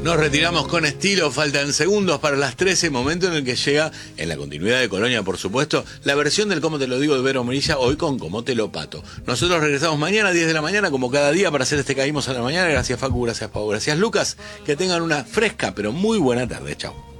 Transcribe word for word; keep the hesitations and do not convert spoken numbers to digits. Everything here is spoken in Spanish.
Nos retiramos con estilo, faltan segundos para las trece, momento en el que llega, en la continuidad de Colonia por supuesto, la versión del Cómo te lo digo de Vero Morilla, hoy con Cómo te lo pato. Nosotros regresamos mañana a diez de la mañana, como cada día, para hacer este Caímos a la mañana. Gracias Facu, gracias Pau, gracias Lucas, que tengan una fresca pero muy buena tarde, chao.